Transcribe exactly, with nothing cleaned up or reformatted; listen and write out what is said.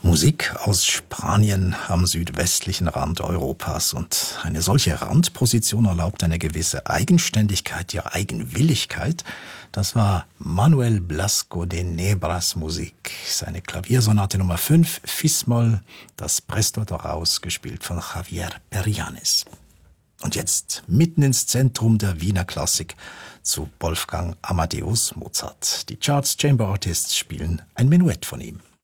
Musik aus Spanien am südwestlichen Rand Europas. Und eine solche Randposition erlaubt eine gewisse Eigenständigkeit, ja Eigenwilligkeit. Das war Manuel Blasco de Nebras Musik. Seine Klaviersonate Nummer fünf, Fis-Moll, das Presto daraus, gespielt von Javier Perianes. Und jetzt mitten ins Zentrum der Wiener Klassik zu Wolfgang Amadeus Mozart. Die Charts Chamber Artists spielen ein Menuett von ihm.